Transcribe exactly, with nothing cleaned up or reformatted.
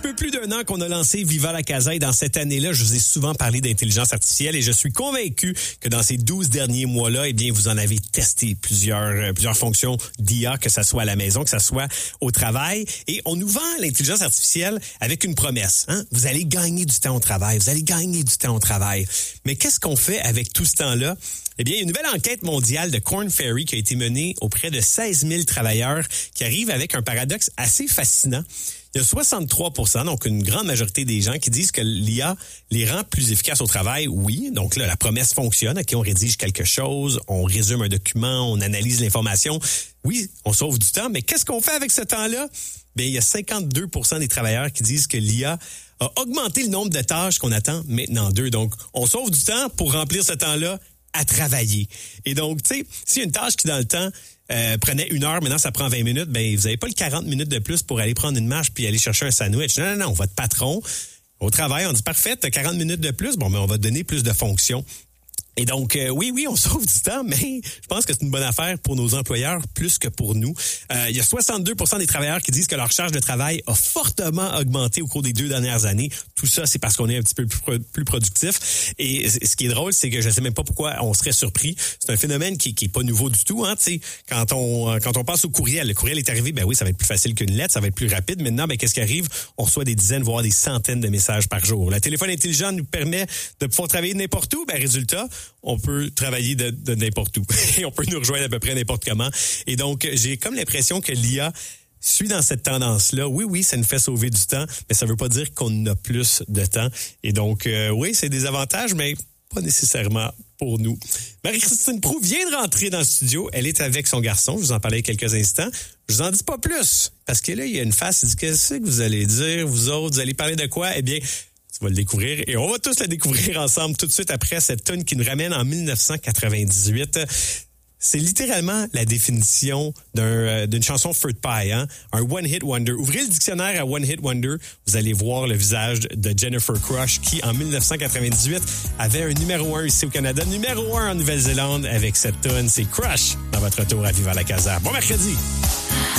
peu plus d'un an qu'on a lancé Viva la Casa et dans cette année-là, je vous ai souvent parlé d'intelligence artificielle et je suis convaincu que dans ces douze derniers mois-là, eh bien, vous en avez testé plusieurs, euh, plusieurs fonctions d'I A, que ça soit à la maison, que ça soit au travail. Et on nous vend l'intelligence artificielle avec une promesse. Hein? Vous allez gagner du temps au travail, vous allez gagner du temps au travail. Mais qu'est-ce qu'on fait avec tout ce temps-là? Eh bien, il y a une nouvelle enquête mondiale de Korn Ferry qui a été menée auprès de seize mille travailleurs qui arrive avec un paradoxe assez fascinant. Il y a soixante-trois pour cent, donc une grande majorité des gens qui disent que l'I A les rend plus efficaces au travail. Oui, donc là, la promesse fonctionne. OK, on rédige quelque chose, on résume un document, on analyse l'information. Oui, on sauve du temps, mais qu'est-ce qu'on fait avec ce temps-là? Bien, il y a cinquante-deux pour cent des travailleurs qui disent que l'I A a augmenté le nombre de tâches qu'on attend maintenant d'eux. Donc, on sauve du temps pour remplir ce temps-là à travailler. Et donc, tu sais, s'il y a une tâche qui, dans le temps, euh, prenait une heure, maintenant ça prend vingt minutes, ben vous n'avez pas le quarante minutes de plus pour aller prendre une marche puis aller chercher un sandwich. Non, non, non, votre patron, au travail, on dit, parfait, t'as quarante minutes de plus, bon, mais on va te donner plus de fonctions. Et donc, euh, oui, oui, on sauve du temps, mais je pense que c'est une bonne affaire pour nos employeurs plus que pour nous. Euh, il y a soixante-deux pour cent des travailleurs qui disent que leur charge de travail a fortement augmenté au cours des deux dernières années. Tout ça, c'est parce qu'on est un petit peu plus, plus productif. Et ce qui est drôle, c'est que je ne sais même pas pourquoi on serait surpris. C'est un phénomène qui, qui est pas nouveau du tout. Hein, tu sais, quand on quand on passe au courriel, le courriel est arrivé, ben oui, ça va être plus facile qu'une lettre, ça va être plus rapide. Maintenant, ben qu'est-ce qui arrive? On reçoit des dizaines, voire des centaines de messages par jour. Le téléphone intelligent nous permet de pouvoir travailler de n'importe où. Ben résultat, on peut travailler de, de n'importe où. Et on peut nous rejoindre à peu près n'importe comment. Et donc, j'ai comme l'impression que l'I A suit dans cette tendance-là. Oui, oui, ça nous fait sauver du temps, mais ça veut pas dire qu'on a plus de temps. Et donc, euh, oui, c'est des avantages, mais pas nécessairement pour nous. Marie-Christine Proulx vient de rentrer dans le studio. Elle est avec son garçon. Je vous en parlais il y a quelques instants. Je vous en dis pas plus. Parce que là, il y a une face. Il dit, qu'est-ce que vous allez dire, vous autres? Vous allez parler de quoi? Eh bien, tu vas le découvrir et on va tous le découvrir ensemble tout de suite après cette tune qui nous ramène en dix-neuf cent quatre-vingt-dix-huit. C'est littéralement la définition d'un, euh, d'une chanson Fruit Pie, hein? Un one-hit wonder. Ouvrez le dictionnaire à one-hit wonder, vous allez voir le visage de Jennifer Crush qui, en dix-neuf cent quatre-vingt-dix-huit, avait un numéro un ici au Canada, numéro un en Nouvelle-Zélande avec cette tune. C'est Crush dans votre tour à Viva la Casa. Bon mercredi!